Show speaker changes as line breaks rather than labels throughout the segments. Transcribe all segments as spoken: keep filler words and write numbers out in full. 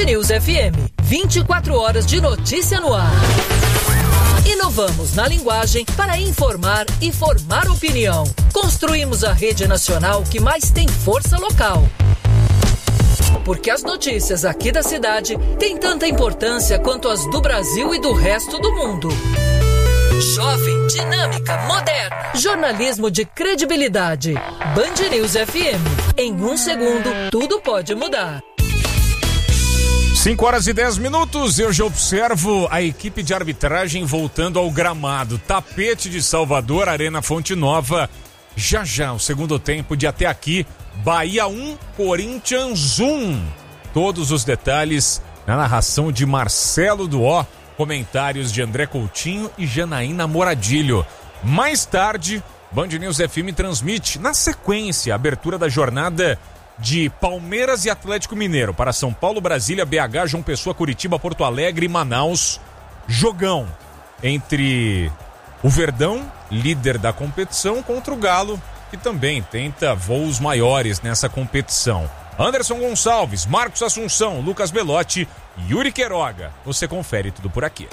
News F M, vinte e quatro horas de notícia no ar. Inovamos na linguagem para informar e formar opinião. Construímos a rede nacional que mais tem força local. Porque as notícias aqui da cidade têm tanta importância quanto as do Brasil e do resto do mundo. Jovem, dinâmica, moderna. Jornalismo de credibilidade. Band News F M. Em um segundo, tudo pode mudar.
cinco horas e dez minutos, eu já observo a equipe de arbitragem voltando ao gramado. Tapete de Salvador, Arena Fonte Nova. Já já, o segundo tempo de até aqui, Bahia um, Corinthians um. Todos os detalhes na narração de Marcelo Duó, comentários de André Coutinho e Janaína Moradilho. Mais tarde, Band News F M transmite, na sequência, a abertura da jornada de Palmeiras e Atlético Mineiro para São Paulo, Brasília, B H, João Pessoa, Curitiba, Porto Alegre e Manaus. Jogão entre o Verdão, líder da competição, contra o Galo, que também tenta voos maiores nessa competição. Anderson Gonçalves, Marcos Assunção, Lucas Belotti e Yuri Queiroga. Você confere tudo por aqui.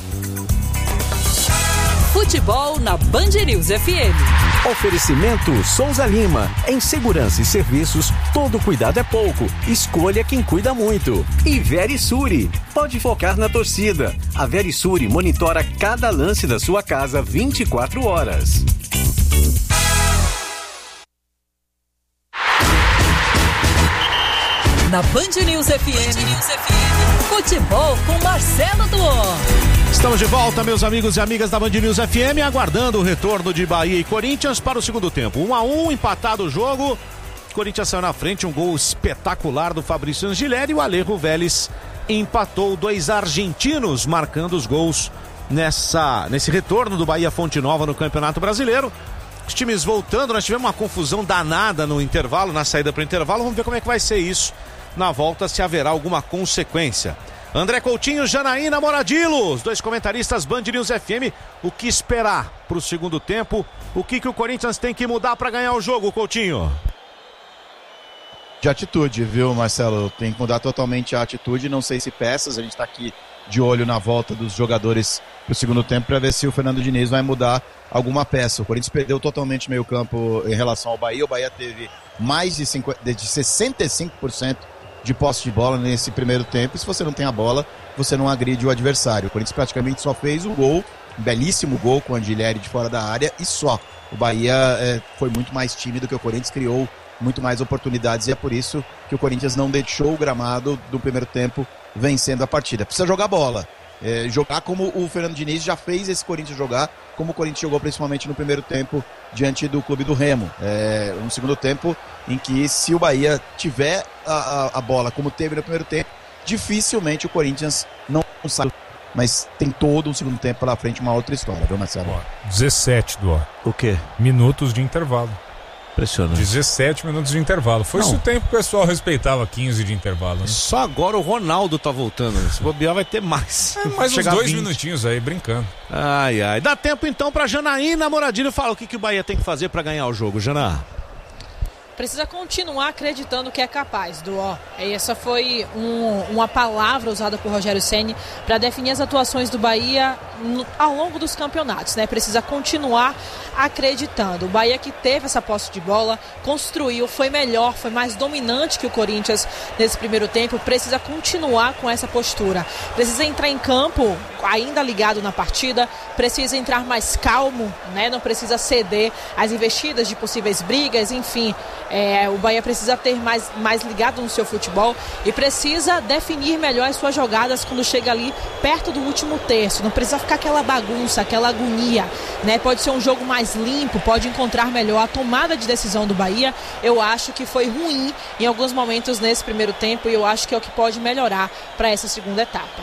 Futebol na Band News F M.
Oferecimento Souza Lima. Em segurança e serviços, todo cuidado é pouco. Escolha quem cuida muito. E Verisure. Pode focar na torcida. A Verisure monitora cada lance da sua casa vinte e quatro horas.
Na Band News F M, Band News F M. Futebol com Marcelo Duó.
Estamos de volta, meus amigos e amigas da Band News F M, aguardando o retorno de Bahia e Corinthians para o segundo tempo. um a um, empatado o jogo. Corinthians saiu na frente, um gol espetacular do Fabrício Angileri e o Alejo Vélez empatou. Dois argentinos marcando os gols nessa, nesse retorno do Bahia Fonte Nova no Campeonato Brasileiro. Os times voltando, nós tivemos uma confusão danada no intervalo, na saída para o intervalo. Vamos ver como é que vai ser isso na volta, se haverá alguma consequência. André Coutinho, Janaína Moradillo, os dois comentaristas Band News F M. O que esperar para o segundo tempo? O que, que o Corinthians tem que mudar para ganhar o jogo, Coutinho?
De atitude, viu, Marcelo? Tem que mudar totalmente a atitude. Não sei se peças, a gente está aqui de olho na volta dos jogadores para o segundo tempo para ver se o Fernando Diniz vai mudar alguma peça. O Corinthians perdeu totalmente meio campo em relação ao Bahia. O Bahia teve mais de, cinquenta, de sessenta e cinco por cento de posse de bola nesse primeiro tempo. E se você não tem a bola, você não agride o adversário. O Corinthians praticamente só fez um gol, um belíssimo gol com o Angileri de fora da área e só. O Bahia é, foi muito mais tímido que o Corinthians, criou muito mais oportunidades e é por isso que o Corinthians não deixou o gramado do primeiro tempo vencendo a partida. Precisa jogar bola. É, jogar como o Fernando Diniz já fez esse Corinthians jogar, como o Corinthians jogou principalmente no primeiro tempo diante do Clube do Remo. É um segundo tempo em que, se o Bahia tiver a, a, a bola como teve no primeiro tempo, dificilmente o Corinthians não sai. Mas tem todo um segundo tempo pela frente, uma outra história, viu, Marcelo?
dezessete do
O quê?
Minutos de intervalo.
Impressionante.
dezessete minutos de intervalo. Foi esse o tempo que o pessoal respeitava quinze de intervalo. Né?
Só agora o Ronaldo tá voltando. Se bobear vai ter mais.
É, mais uns dois minutinhos aí, brincando.
Ai, ai. Dá tempo então pra Janaína Moradilho falar o que, que o Bahia tem que fazer pra ganhar o jogo, Jana.
Precisa continuar acreditando que é capaz, Duó. Essa foi um, uma palavra usada por Rogério Ceni para definir as atuações do Bahia no, ao longo dos campeonatos, né? Precisa continuar acreditando. O Bahia, que teve essa posse de bola, construiu, foi melhor, foi mais dominante que o Corinthians nesse primeiro tempo. Precisa continuar com essa postura. Precisa entrar em campo ainda ligado na partida, precisa entrar mais calmo, né? Não precisa ceder às investidas de possíveis brigas, enfim. É, o Bahia precisa ter mais, mais ligado no seu futebol e precisa definir melhor as suas jogadas quando chega ali perto do último terço. Não precisa ficar aquela bagunça, aquela agonia, né? Pode ser um jogo mais limpo, pode encontrar melhor a tomada de decisão do Bahia. Eu acho que foi ruim em alguns momentos nesse primeiro tempo e eu acho que é o que pode melhorar para essa segunda etapa.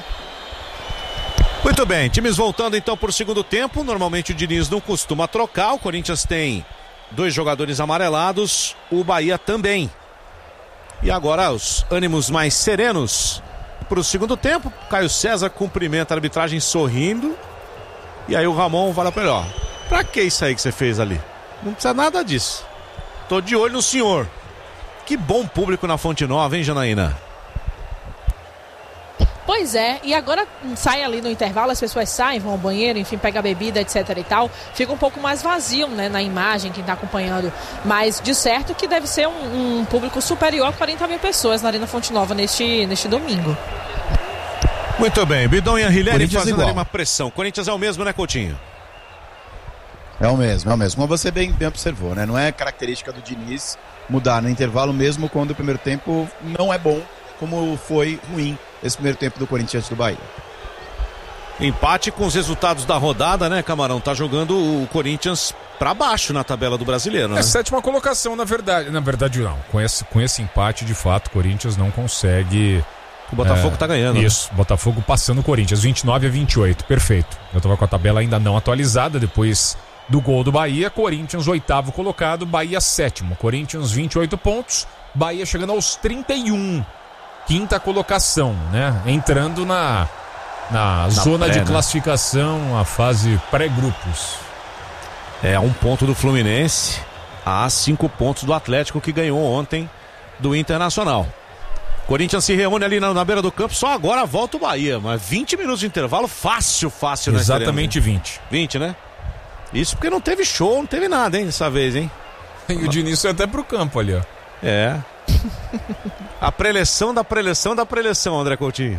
Muito bem, times voltando então por segundo tempo. Normalmente o Diniz não costuma trocar. O Corinthians tem dois jogadores amarelados, o Bahia também. E agora os ânimos mais serenos para o segundo tempo. Caio César cumprimenta a arbitragem sorrindo. E aí o Ramon vai lá para ele, ó. Pra que isso aí que você fez ali? Não precisa nada disso. Tô de olho no senhor. Que bom público na Fonte Nova, hein, Janaína?
Pois é, e agora sai ali no intervalo, as pessoas saem, vão ao banheiro, enfim, pega a bebida, etc e tal, fica um pouco mais vazio, né, na imagem, quem está acompanhando, mas de certo que deve ser um, um público superior a quarenta mil pessoas na Arena Fonte Nova neste, neste domingo.
Muito bem, Bidon e Anrileri fazendo
igual.
ali uma pressão. Corinthians é o mesmo, né, Coutinho?
É o mesmo, é o mesmo. Como você bem, bem observou, né? Não é característica do Diniz mudar no intervalo, mesmo quando o primeiro tempo não é bom, como foi ruim esse primeiro tempo do Corinthians do Bahia.
Empate com os resultados da rodada, né, Camarão? Tá jogando o Corinthians pra baixo na tabela do Brasileiro, né?
É sétima colocação, na verdade. Na verdade, não. Com esse, com esse empate, de fato, o Corinthians não consegue...
O Botafogo
é,
tá ganhando.
Isso, né? Botafogo passando o Corinthians, vinte e nove a vinte e oito, perfeito. Eu tava com a tabela ainda não atualizada, depois do gol do Bahia, Corinthians oitavo colocado, Bahia sétimo. Corinthians vinte e oito pontos, Bahia chegando aos trinta e um. Quinta colocação, né? Entrando na, na, na zona pré, de classificação, né? A fase pré-grupos.
É, um ponto do Fluminense, a cinco pontos do Atlético, que ganhou ontem do Internacional. Corinthians se reúne ali na, na beira do campo, só agora volta o Bahia, mas vinte minutos de intervalo, fácil, fácil.
Exatamente vinte.
vinte, né? Isso porque não teve show, não teve nada, hein, dessa vez, hein?
E o Diniz foi até pro campo ali, ó.
É. A preleção da preleção da preleção, André Coutinho.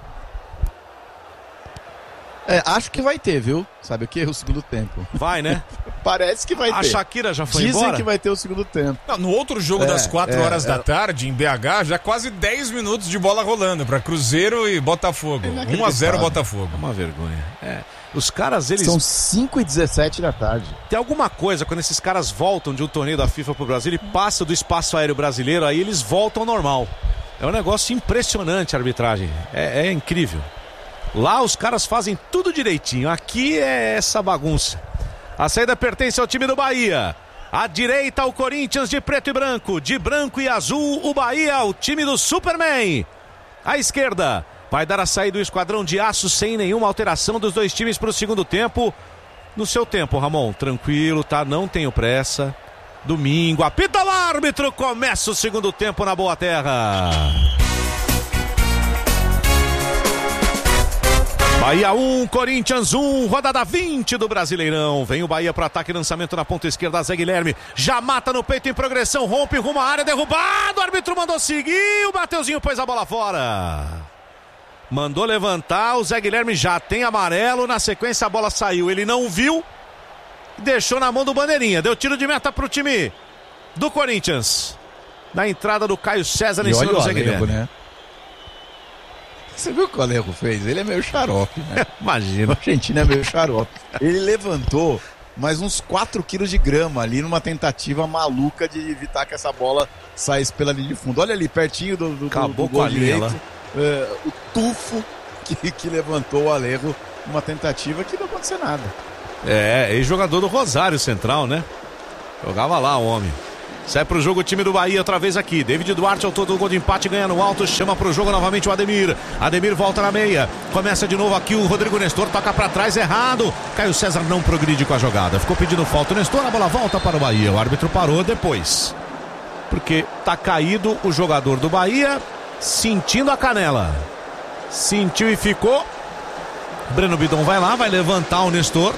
É, acho que vai ter, viu? Sabe o que? O segundo tempo.
Vai, né?
Parece que vai
a
ter.
A Shakira já foi
Dizem
embora?
que vai ter o segundo tempo.
Não, no outro jogo é, das quatro é, horas é, da tarde, em B H, já quase dez minutos de bola rolando para Cruzeiro e Botafogo. um a zero Botafogo.
É uma vergonha. É. Os caras, eles...
São cinco e dezessete da tarde.
Tem alguma coisa, quando esses caras voltam de um torneio da FIFA pro Brasil e passam do espaço aéreo brasileiro, aí eles voltam ao normal. É um negócio impressionante a arbitragem. É, é incrível. Lá os caras fazem tudo direitinho. Aqui é essa bagunça. A saída pertence ao time do Bahia. À direita o Corinthians de preto e branco. De branco e azul o Bahia, o time do Superman. À esquerda vai dar a saída do esquadrão de aço sem nenhuma alteração dos dois times para o segundo tempo. No seu tempo, Ramon, tranquilo, tá? Não tenho pressa. Domingo, apita o árbitro, começa o segundo tempo na Boa Terra. Bahia um, Corinthians um, rodada vinte do Brasileirão. Vem o Bahia para ataque, lançamento na ponta esquerda, Zé Guilherme já mata no peito em progressão, rompe rumo à área, derrubado, o árbitro mandou seguir, o Mateuzinho pôs a bola fora. Mandou levantar, o Zé Guilherme já tem amarelo, na sequência a bola saiu, ele não viu, deixou na mão do Bandeirinha, deu tiro de meta pro time do Corinthians. Na entrada do Caio César em cima do Zé Guilherme, né?
Você viu o que o Alejo fez? Ele é meio xarope, né?
Imagina.
O argentino é meio xarope. Ele levantou mais uns quatro quilos de grama ali numa tentativa maluca de evitar que essa bola saísse pela linha de fundo. Olha ali, pertinho do, do, do, do gol direito, é, o tufo que, que levantou o Alejo numa tentativa que não aconteceu nada.
É, ex-jogador do Rosário Central, né? Jogava lá o homem. Sai pro jogo o time do Bahia outra vez aqui. David Duarte, autor do gol de empate, ganha no alto, chama pro jogo novamente o Ademir. Ademir volta na meia. Começa de novo aqui o Rodrigo Nestor, toca pra trás, errado. Caio César não progride com a jogada. Ficou pedindo falta o Nestor, a bola volta para o Bahia. O árbitro parou depois. Porque tá caído o jogador do Bahia, sentindo a canela. Sentiu e ficou. Breno Bidon vai lá, vai levantar o Nestor.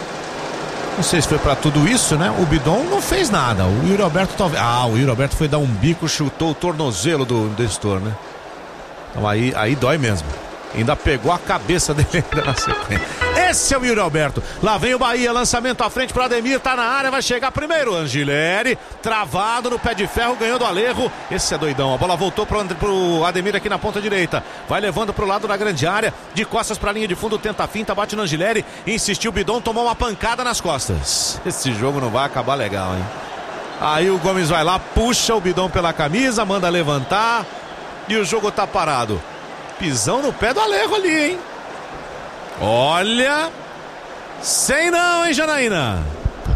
Não sei se foi pra tudo isso, né? O Bidon não fez nada. O Yuri Alberto talvez... Ah, o Yuri Alberto foi dar um bico, chutou o tornozelo do Nestor, né? Então aí, aí dói mesmo. Ainda pegou a cabeça dele na sequência. Esse é o Yuri Alberto. Lá vem o Bahia, lançamento à frente para Ademir, tá na área, vai chegar primeiro. Angileri, travado no pé de ferro, ganhou do Alejo. Esse é doidão. A bola voltou pro, pro Ademir aqui na ponta direita. Vai levando pro lado da grande área, de costas pra linha de fundo, tenta a finta, bate no Angileri, insistiu o Bidon, tomou uma pancada nas costas. Esse jogo não vai acabar legal, hein? Aí o Gomes vai lá, puxa o Bidon pela camisa, manda levantar e o jogo tá parado. Pisão no pé do Alejo ali, hein? Olha, sei não, hein, Janaína?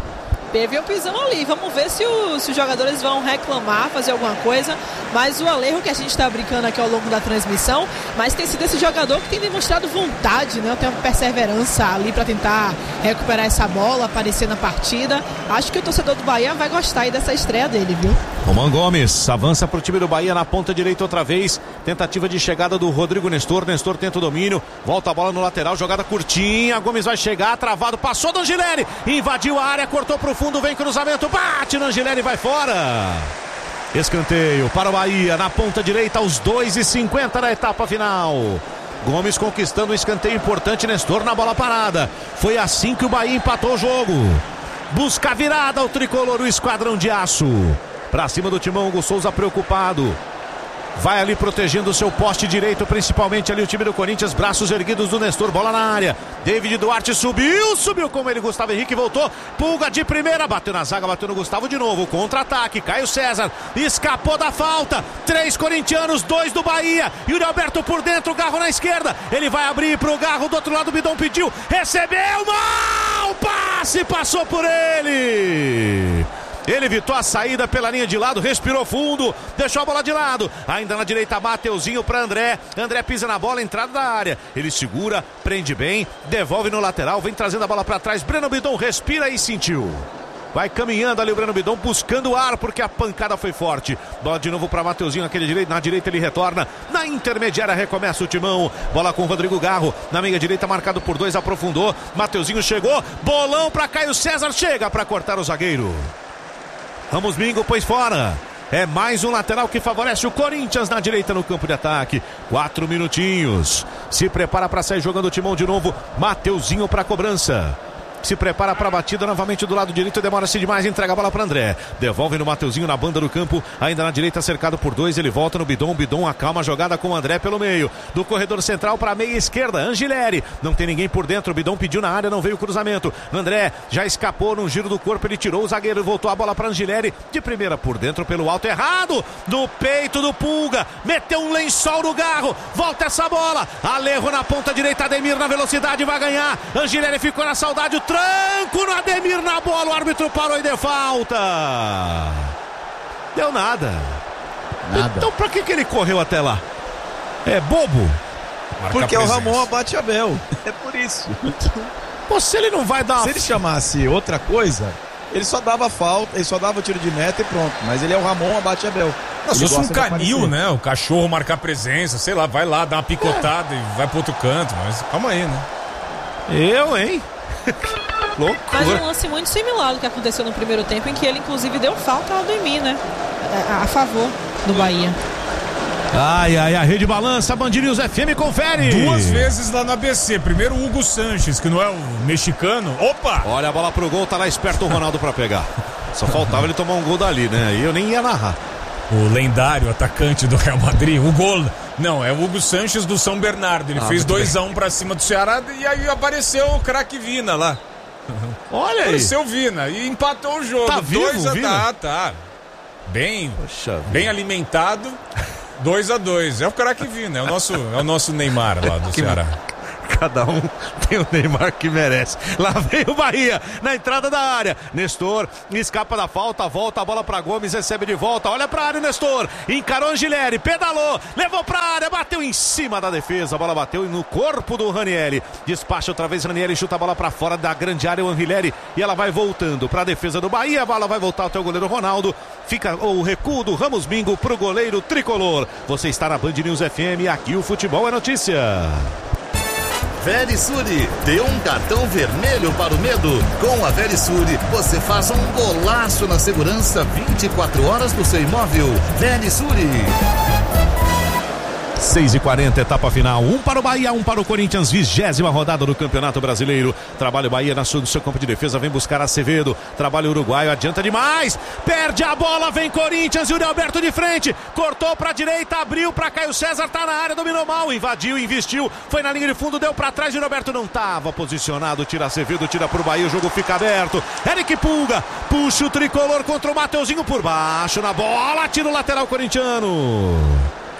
Teve o pisão ali, vamos ver se, o, se os jogadores vão reclamar, fazer alguma coisa, mas o Alejo, que a gente está brincando aqui ao longo da transmissão, mas tem sido esse jogador que tem demonstrado vontade, né? Tem uma perseverança ali para tentar recuperar essa bola, aparecer na partida. Acho que o torcedor do Bahia vai gostar aí dessa estreia dele, viu?
Roman Gomes avança pro time do Bahia na ponta direita outra vez, tentativa de chegada do Rodrigo Nestor, Nestor tenta o domínio, volta a bola no lateral, jogada curtinha, Gomes vai chegar, travado, passou do Angelelli, invadiu a área, cortou pro fundo, vem cruzamento, bate no Angelelli, vai fora. Escanteio para o Bahia na ponta direita aos dois e cinquenta da etapa final. Gomes conquistando um escanteio importante, Nestor na bola parada. Foi assim que o Bahia empatou o jogo. Busca a virada o tricolor, o esquadrão de aço. Pra cima do Timão, Hugo Souza preocupado. Vai ali protegendo o seu poste direito, principalmente ali o time do Corinthians, braços erguidos do Nestor, bola na área. David Duarte subiu, subiu como ele, Gustavo Henrique voltou, Pulga de primeira, bateu na zaga, bateu no Gustavo de novo, contra-ataque, Caio César, escapou da falta, três corintianos, dois do Bahia, Yuri Alberto por dentro, Garro na esquerda, ele vai abrir pro Garro, do outro lado o Bidon pediu, recebeu, mal, passe, passou por ele. Ele evitou a saída pela linha de lado, respirou fundo, deixou a bola de lado. Ainda na direita, Mateuzinho para André. André pisa na bola, entrada da área. Ele segura, prende bem, devolve no lateral, vem trazendo a bola para trás. Breno Bidon respira e sentiu. Vai caminhando ali o Breno Bidon, buscando ar, porque a pancada foi forte. Bola de novo para Mateuzinho, aquele direito, na direita ele retorna. Na intermediária recomeça o Timão. Bola com o Rodrigo Garro, na meia direita marcado por dois, aprofundou. Mateuzinho chegou, bolão para Caio César, chega para cortar o zagueiro. Ramos Mingo pôs fora. É mais um lateral que favorece o Corinthians na direita no campo de ataque. Quatro minutinhos. Se prepara para sair jogando o Timão de novo. Mateuzinho para cobrança. Se prepara para a batida novamente do lado direito, demora-se demais, entrega a bola para André, devolve no Mateuzinho na banda do campo, ainda na direita cercado por dois, ele volta no Bidon, Bidon acalma a jogada com o André pelo meio, do corredor central para a meia esquerda, Angileri, não tem ninguém por dentro, Bidon pediu na área, não veio o cruzamento, André já escapou num giro do corpo, ele tirou o zagueiro, voltou a bola para Angileri, de primeira por dentro pelo alto, errado, no peito do Pulga, meteu um lençol no Garro, volta essa bola, Alejo na ponta direita, Ademir na velocidade, vai ganhar, Angileri ficou na saudade, o tranco no Ademir na bola, o árbitro parou e deu falta. Deu nada. Nada. Então pra que que ele correu até lá? É bobo?
Marca Porque o Ramon abate Abel. É por isso.
Pô, se ele não vai dar uma...
Se ele chamasse outra coisa, ele só dava falta, ele só dava tiro de meta e pronto. Mas ele é o Ramon abate Abel.
Não, se fosse um canil, né? O cachorro marcar presença, sei lá, vai lá, dá uma picotada é. e vai pro outro canto. Mas calma aí, né?
Eu, hein? Loucura.
Mas um lance muito similar ao que aconteceu no primeiro tempo, em que ele inclusive deu falta ao Ademir, né? A, a favor do Bahia.
Ai, ai, a rede balança, Band News F M, confere.
Duas vezes lá na A B C. Primeiro o Hugo Sanches, que não é o mexicano. Opa!
Olha a bola pro gol, tá lá esperto o Ronaldo pra pegar. Só faltava ele tomar um gol dali, né? E eu nem ia narrar.
O lendário atacante do Real Madrid, o gol... Não, é o Hugo Sanches do São Bernardo. Ele ah, fez dois a um pra cima do Ceará e aí apareceu o craque Vina lá.
Olha aí.
Apareceu o Vina e empatou o jogo.
Tá vivo,
dois a
Vina?
Tá, tá. Bem, Poxa, bem alimentado. dois a dois. É o craque Vina, é o nosso, é o nosso Neymar lá do Ceará.
Cada um tem o Neymar que merece. Lá vem o Bahia, na entrada da área. Nestor escapa da falta, volta a bola para Gomes, recebe de volta. Olha para a área o Nestor, encarou Angileri, pedalou, levou para a área, bateu em cima da defesa. A bola bateu no corpo do Ranieri. Despacha outra vez Ranieri, chuta a bola para fora da grande área o Angileri. E ela vai voltando para a defesa do Bahia. A bola vai voltar até o goleiro Ronaldo. Fica o recuo do Ramos Mingo para o goleiro tricolor. Você está na Band News F M, aqui o futebol é notícia.
Verisure, deu um cartão vermelho para o medo. Com a Verisure, você faz um golaço na segurança vinte e quatro horas do seu imóvel. Verisure.
seis e quarenta, etapa final. Um para o Bahia, um para o Corinthians. Vigésima rodada do Campeonato Brasileiro. Trabalha o Bahia na sua, no seu campo de defesa. Vem buscar Acevedo. Trabalha o uruguaio, adianta demais. Perde a bola, vem Corinthians. Yuri Alberto de frente. Cortou para a direita, abriu para Caio César. Tá na área, dominou mal. Invadiu, investiu. Foi na linha de fundo, deu para trás. Yuri Alberto não estava posicionado. Tira Acevedo, tira para o Bahia. O jogo fica aberto. Eric Pulga puxa o tricolor contra o Mateuzinho por baixo na bola. Tira o lateral corintiano.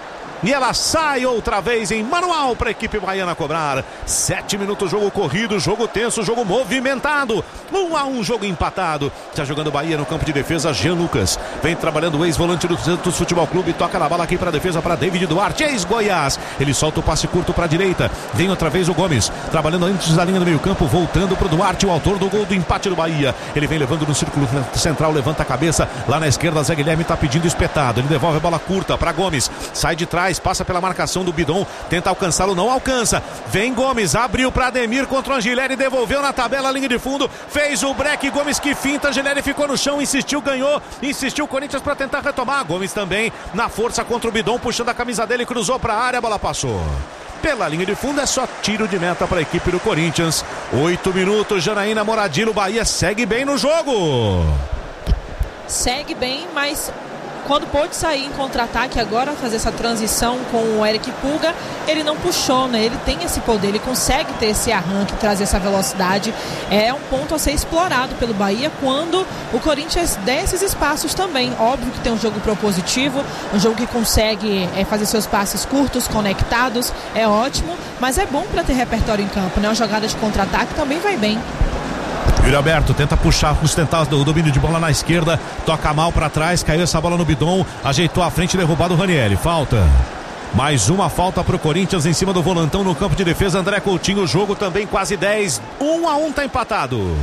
e ela sai outra vez em manual para a equipe baiana cobrar. Sete minutos, jogo corrido, jogo tenso, jogo movimentado. Um a um, jogo empatado. Está jogando Bahia no campo de defesa. Jean Lucas vem trabalhando o ex-volante do Santos Futebol Clube. Toca na bola aqui para a defesa para David Duarte, ex-Goiás. Ele solta o passe curto para a direita. Vem outra vez o Gomes, trabalhando antes da linha do meio campo, voltando para o Duarte, o autor do gol do empate do Bahia. Ele vem levando no círculo central, levanta a cabeça. Lá na esquerda, Zé Guilherme está pedindo espetado. Ele devolve a bola curta para Gomes. Sai de trás, passa pela marcação do Bidon. Tenta alcançá-lo, não alcança. Vem Gomes, abriu para Ademir contra o Angileri, devolveu na tabela, linha de fundo. Fez o break, Gomes que finta. Angileri ficou no chão, insistiu, ganhou. Insistiu o Corinthians para tentar retomar. Gomes também na força contra o Bidon, puxando a camisa dele, cruzou para a área, a bola passou pela linha de fundo. É só tiro de meta para a equipe do Corinthians. Oito minutos, Janaína Moradillo. Bahia segue bem no jogo.
Segue bem, mas quando pôde sair em contra-ataque agora, fazer essa transição com o Eric Pulga, ele não puxou, né? Ele tem esse poder, ele consegue ter esse arranque, trazer essa velocidade. É um ponto a ser explorado pelo Bahia quando o Corinthians der esses espaços também. Óbvio que tem um jogo propositivo, um jogo que consegue é, fazer seus passes curtos, conectados, é ótimo, mas é bom para ter repertório em campo, né? Uma jogada de contra-ataque também vai bem.
Yuri Alberto tenta puxar, sustentar o domínio de bola na esquerda, toca mal para trás, caiu essa bola no Bidon, ajeitou a frente, derrubado o Ranieri. Falta. Mais uma falta para o Corinthians em cima do volantão no campo de defesa. André Coutinho, o jogo também quase dez. Um a um tá empatado.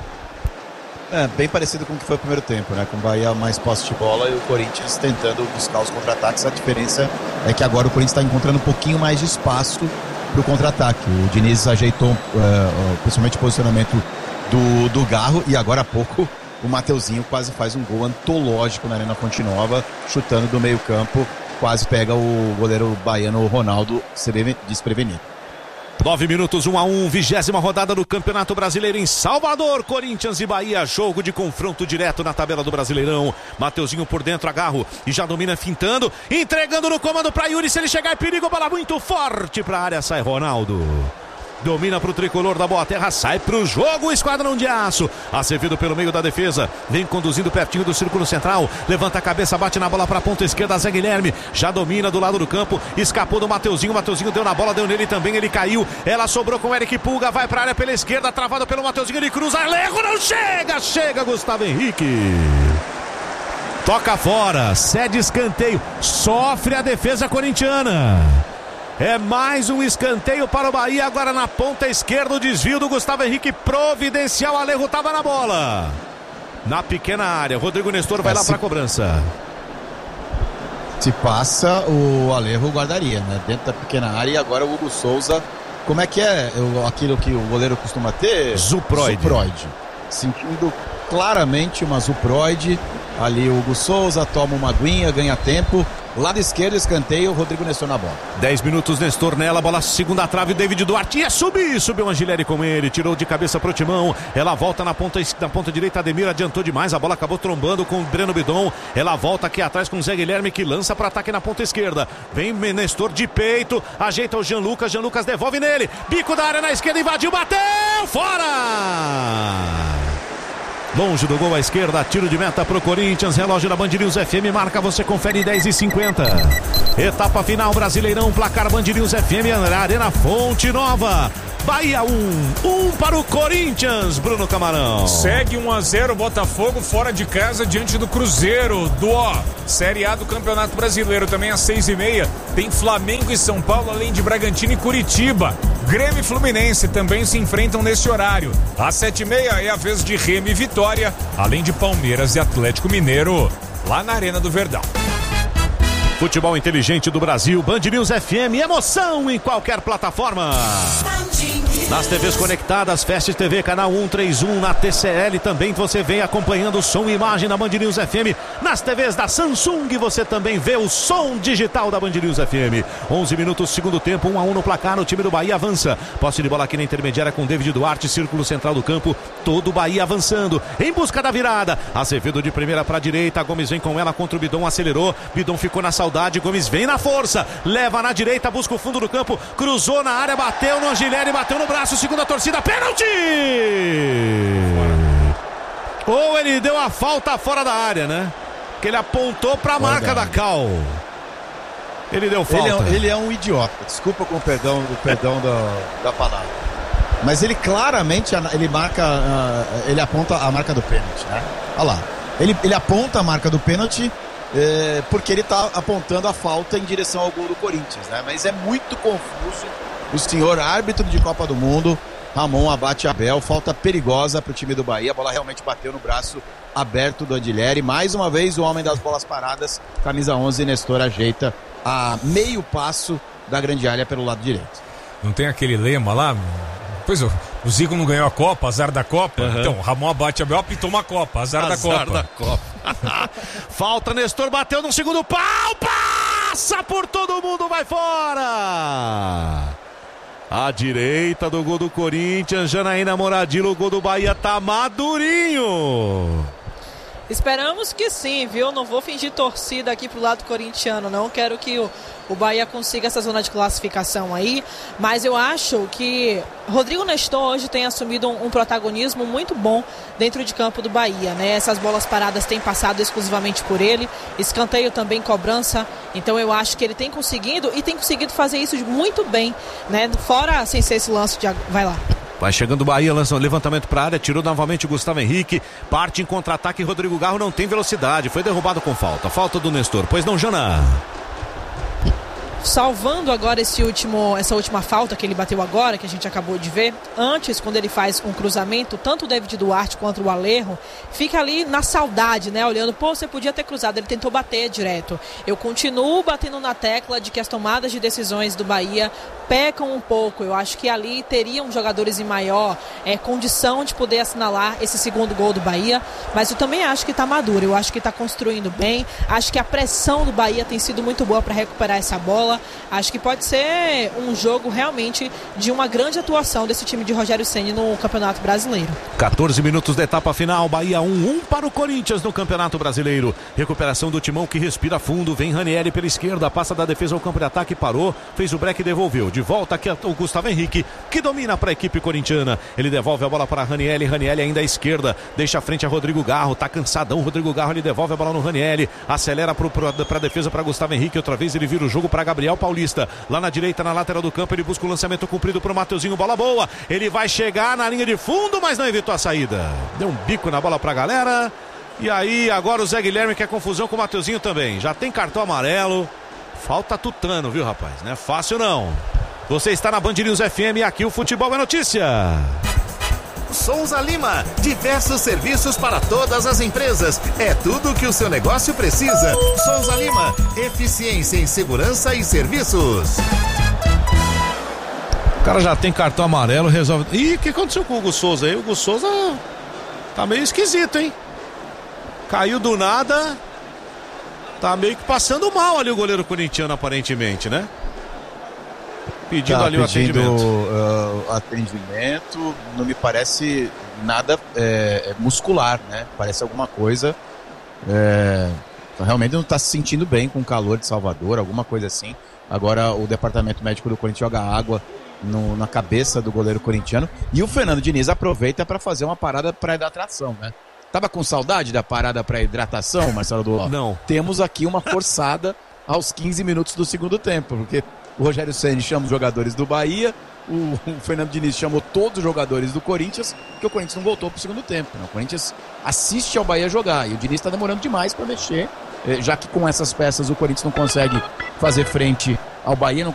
É, bem parecido com o que foi o primeiro tempo, né? Com o Bahia mais posse de bola e o Corinthians tentando buscar os contra-ataques. A diferença é que agora o Corinthians está encontrando um pouquinho mais de espaço para o contra-ataque. O Diniz ajeitou uh, principalmente o posicionamento Do, do Garro, e agora há pouco o Mateuzinho quase faz um gol antológico na Arena Fonte Nova, chutando do meio campo, quase pega o goleiro baiano Ronaldo desprevenido.
Nove minutos, um a um, vigésima rodada do Campeonato Brasileiro em Salvador. Corinthians e Bahia, jogo de confronto direto na tabela do Brasileirão. Mateuzinho por dentro, Agarro, e já domina fintando, entregando no comando para Yuri. Se ele chegar é perigo, bola muito forte para a área, sai Ronaldo. Domina para o tricolor da Boa Terra, sai para o jogo, Esquadrão de Aço. Azevedo pelo meio da defesa, vem conduzindo pertinho do círculo central, levanta a cabeça, bate na bola para a ponta esquerda, Zé Guilherme, já domina do lado do campo, escapou do Mateuzinho, Mateuzinho deu na bola, deu nele também, ele caiu, ela sobrou com o Eric Pulga, vai para a área pela esquerda, travado pelo Mateuzinho, ele cruza, Alejo não chega, chega Gustavo Henrique. Toca fora, cede escanteio, sofre a defesa corintiana. É mais um escanteio para o Bahia, agora na ponta esquerda, o desvio do Gustavo Henrique, providencial, Alejo estava na bola. Na pequena área, Rodrigo Nestor vai é, lá se... para a cobrança.
Se passa, o Alejo guardaria, né? Dentro da pequena área, e agora o Hugo Souza, como é que é aquilo que o goleiro costuma ter?
Zuproide.
Zuproide. Sentindo claramente uma Zuproide, ali o Hugo Souza toma uma aguinha, ganha tempo. Lado esquerdo, escanteio, Rodrigo Nestor na bola.
dez minutos, Nestor nela, bola segunda trave, David Duarte ia subir, subiu o Angileri com ele, tirou de cabeça pro Timão, ela volta na ponta, na ponta direita, Ademir adiantou demais, a bola acabou trombando com o Breno Bidon, ela volta aqui atrás com o Zé Guilherme que lança para ataque na ponta esquerda, vem Nestor de peito, ajeita o Jean Lucas, Jean Lucas devolve nele, bico da área na esquerda, invadiu, bateu, fora! Longe do gol à esquerda, tiro de meta pro Corinthians, relógio da Band News F M, marca, você confere dez e cinquenta. Etapa final, Brasileirão, placar Band News F M, Arena Fonte Nova. Bahia um, um para o Corinthians, Bruno Camarão.
Segue um a zero, Botafogo fora de casa diante do Cruzeiro, do ó, Série A do Campeonato Brasileiro, também às seis e meia, tem Flamengo e São Paulo, além de Bragantino e Curitiba. Grêmio e Fluminense também se enfrentam nesse horário. Às sete e meia é a vez de Remo e Vitória, além de Palmeiras e Atlético Mineiro, lá na Arena do Verdão.
Futebol inteligente do Brasil, Band News F M, emoção em qualquer plataforma. Nas T Vs conectadas, Fast T V, canal cento e trinta e um, na T C L também você vem acompanhando o som e imagem da Band News F M. Nas T Vs da Samsung você também vê o som digital da Band News F M. onze minutos, segundo tempo, um a um no placar, o time do Bahia avança. Posse de bola aqui na intermediária com David Duarte, círculo central do campo, todo o Bahia avançando, em busca da virada. Azevedo de primeira para a direita, Gomes vem com ela contra o Bidon, acelerou, Bidon ficou na saudade, Gomes vem na força, leva na direita, busca o fundo do campo, cruzou na área, bateu no Angileri, bateu no braço, segunda torcida, pênalti! Ou ele deu a falta fora da área, né? Que ele apontou para a marca da Cal. Ele deu falta.
Ele é, ele é um idiota, desculpa com o perdão, o perdão da, da palavra. Mas ele claramente, ele marca, ele aponta a marca do pênalti, né? Olha lá. Ele, ele aponta a marca do pênalti é, porque ele está apontando a falta em direção ao gol do Corinthians, né? Mas é muito confuso. O senhor árbitro de Copa do Mundo, Ramon Abate Abel, falta perigosa para o time do Bahia. A bola realmente bateu no braço aberto do Adilhéry. Mais uma vez o homem das bolas paradas, camisa onze, Nestor, ajeita a meio passo da grande área pelo lado direito.
Não tem aquele lema lá? Pois o, o Zico não ganhou a Copa, azar da Copa. Uhum. Então, Ramon Abate Abel apitou uma Copa, azar, azar da Copa. Azar da Copa.
Falta, Nestor bateu no segundo pau, passa por todo mundo, vai fora! À direita do gol do Corinthians, Janaína Moradillo, o gol do Bahia tá madurinho.
Esperamos que sim, viu? Não vou fingir torcida aqui pro lado corintiano, não. Quero que o, o Bahia consiga essa zona de classificação aí. Mas eu acho que Rodrigo Nestor hoje tem assumido um, um protagonismo muito bom dentro de campo do Bahia, né? Essas bolas paradas têm passado exclusivamente por ele. Escanteio também, cobrança. Então eu acho que ele tem conseguido e tem conseguido fazer isso muito bem, né? Fora sem ser esse lance de... Vai lá.
Vai chegando o Bahia, lança um levantamento para a área, tirou novamente o Gustavo Henrique, parte em contra-ataque, Rodrigo Garro não tem velocidade, foi derrubado com falta, falta do Nestor, pois não, Jana?
Salvando agora esse último, essa última falta que ele bateu agora, que a gente acabou de ver. Antes, quando ele faz um cruzamento, tanto o David Duarte quanto o Alejo fica ali na saudade, né? Olhando, pô, você podia ter cruzado. Ele tentou bater direto. Eu continuo batendo na tecla de que as tomadas de decisões do Bahia pecam um pouco. Eu acho que ali teriam jogadores em maior é, condição de poder assinalar esse segundo gol do Bahia, mas eu também acho que está maduro, eu acho que está construindo bem, acho que a pressão do Bahia tem sido muito boa para recuperar essa bola, acho que pode ser um jogo realmente de uma grande atuação desse time de Rogério Ceni no Campeonato Brasileiro.
quatorze minutos da etapa final, Bahia um, um para o Corinthians no Campeonato Brasileiro. Recuperação do timão que respira fundo, vem Ranieri pela esquerda, passa da defesa ao campo de ataque, parou, fez o break e devolveu. De volta aqui o Gustavo Henrique, que domina para a equipe corintiana. Ele devolve a bola para Ranieri, Ranieri ainda à esquerda, deixa a frente a Rodrigo Garro, tá cansadão Rodrigo Garro, ele devolve a bola no Ranieri, acelera para a defesa para Gustavo Henrique, outra vez ele vira o jogo para Gabriel Paulista, lá na direita, na lateral do campo, ele busca o lançamento cumprido para o Mateuzinho, bola boa, ele vai chegar na linha de fundo, mas não evitou a saída, deu um bico na bola para a galera, e aí agora o Zé Guilherme quer confusão com o Mateuzinho também, já tem cartão amarelo, falta tutano, viu rapaz, não é fácil não. Você está na Band News F M e aqui o Futebol é Notícia.
Souza Lima, diversos serviços para todas as empresas. É tudo o que o seu negócio precisa. Souza Lima, eficiência em segurança e serviços.
O cara já tem cartão amarelo, resolve... Ih, o que aconteceu com o Hugo Souza aí? O Hugo Souza tá meio esquisito, hein? Caiu do nada. Tá meio que passando mal ali o goleiro corintiano, aparentemente, né? Pedindo
tá,
ali o
pedindo,
atendimento.
Uh, atendimento, não me parece nada é, muscular, né? Parece alguma coisa. É, realmente não está se sentindo bem com o calor de Salvador, alguma coisa assim. Agora o departamento médico do Corinthians joga água no, na cabeça do goleiro corintiano. E o Fernando Diniz aproveita para fazer uma parada para hidratação, né? Tava com saudade da parada para hidratação, Marcelo Duó?
Não.
Temos aqui uma forçada aos quinze minutos do segundo tempo, porque o Rogério Ceni chama os jogadores do Bahia, o, o Fernando Diniz chamou todos os jogadores do Corinthians, porque o Corinthians não voltou para o segundo tempo, né? O Corinthians assiste ao Bahia jogar e o Diniz está demorando demais para mexer, já que com essas peças o Corinthians não consegue fazer frente ao Bahia, não,